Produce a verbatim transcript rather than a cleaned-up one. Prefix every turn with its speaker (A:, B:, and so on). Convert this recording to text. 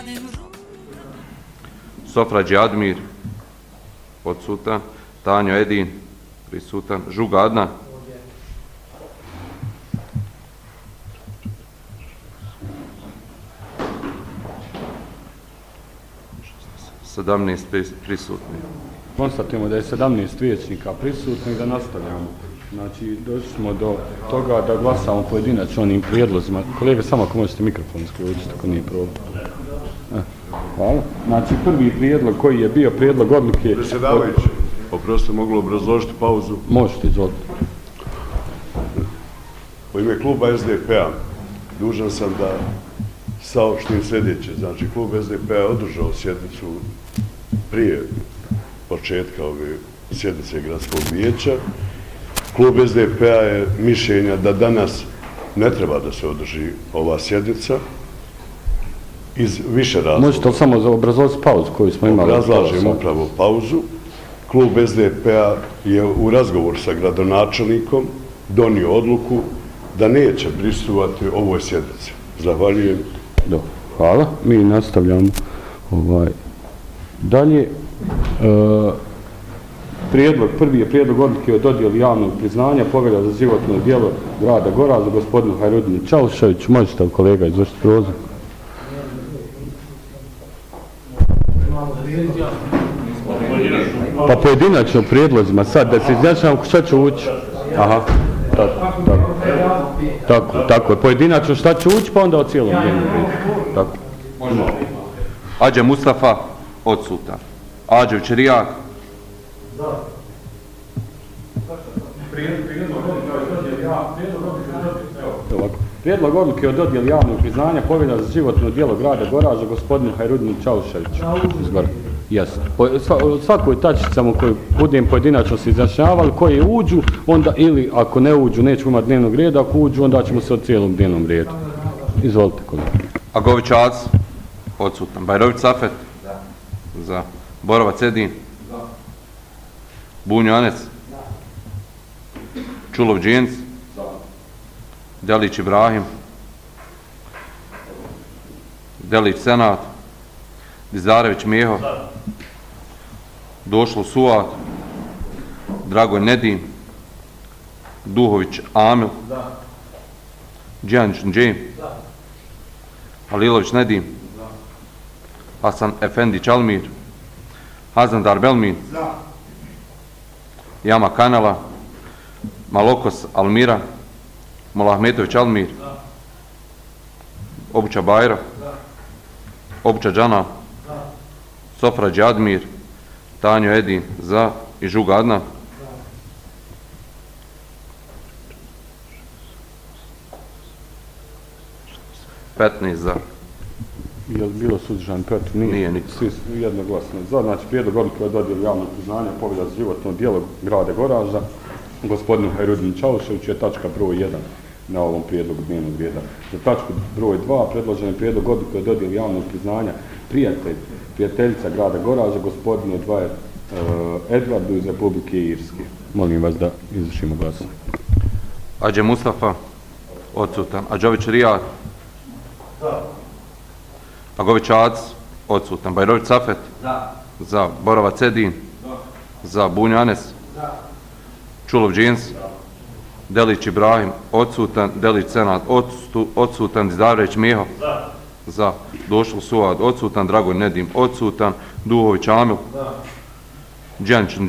A: Sofrađi Admir, odsutan. Tanjo Edin, prisutan. Žuga Adnan. sedamnaest prisutni.
B: Konstatujemo da je sedamnaest vijećnika prisutnih, da nastavljamo. Znači, došli smo do toga da glasamo pojedinačno onim prijedlozima. Kolega, samo ako možete mikrofon isključiti, ako nije problem. E, hvala. Znači, prvi prijedlog koji je bio prijedlog odluke...
C: Predsjedavajući, oprosto moglo obrazložiti pauzu.
B: Možete, izvolite.
C: U ime kluba S D P-a dužan sam da saopštim sljedeće. Znači, klub S D P-a je održao sjednicu prije početka ove sjednice gradskog vijeća. Klub S D P-a je mišljenja da danas ne treba da se održi ova sjednica iz više razloga.
B: Možete li samo obrazložiti pauzu koju smo imali?
C: Obrazlažem upravo pauzu. Klub S D P-a je u razgovoru sa gradonačelnikom donio odluku da neće prisustvovati ovoj sjednici. Zahvaljujem.
B: Dobro, hvala. Mi nastavljamo ovaj, dalje. E, prijedlog, prvi je prijedlog odluke o dodjeli javnog priznanja Povelja za životno djelo grada Goraža, gospodinu Hajrudinu Čauševiću. Možete li, kolega, izvršiti prozor? Pa pojedinačno prijedlozima sad, da se izjašnjamo šta će ući. Aha, tako, tako. Tako, tako je. Pojedinačno šta će ući, pa onda o cijelom dnevnom redu. Tako.
A: Ađe Mustafa, odsutan. Ađević Rijak.
B: Prijedlog odluke o dodjeli javnog priznanja Povelja za životno djelo grada Goraža, gospodinu Hajrudinu Čauševiću. Jasno. Po svakoj tačicama koju budem pojedinačno se izjašnjavali, koje uđu, onda ili ako ne uđu nećemo imati dnevnog reda, ako uđu onda ćemo se od cijelom dnevnom redu. Izvolite, kolega.
A: Agović Ac, odsutan. Bajrović Safet. Za. Borovac Edin. Bunjo Anec. Čulov Džijenc. Delić Ibrahim. Delić Senat. Dizarević Mijeho. Došlo Suat. Dragoj Nedim. Duhović Amil. Đanić Nđim. Halilović Nedim. Hasan Efendić Almir. Hazandar Belmin. Jama Kanala. Malokos Almira. Molahmetović Almir. Obuća Bajro. Obuća Džana. Sofrađi Admir. Tanjo Edin za i Žuga Adnan. petnaest za.
B: Je li bilo suzdržan protiv? Nije.
A: Nije niko.
B: Svi su jednoglasno za. Znači, prijedlog odluke o dodjeli javnog priznanja Povelja za životno djelo grada Goraža, gospodinu Hajrudinu Čauševiću je tačka broj jedan na ovom prijedlogu dnevnog reda. Za tačku broj dva predložen je prijedlog odluke o dodjeli javnog priznanja prijatelj, prijateljica grada Goraža, gospodinu Dvajer uh, Edvardu iz Republike Irske. Molim vas da izvršimo glasanje.
A: Ađe Mustafa, odsutan. Ađović Rijak. Agović Ac, odsutan. Bajrović Safet. Za. Borovac Edin. Za. Bunjo Anes. Čulov Džijenc. Delić Ibrahim, odsutan. Delić Senat, odsutan. Dizarević Mijeho. Za. Došlo Suad, odsutan. Dragoj Nedim, odsutan. Duhović Amil. Đanić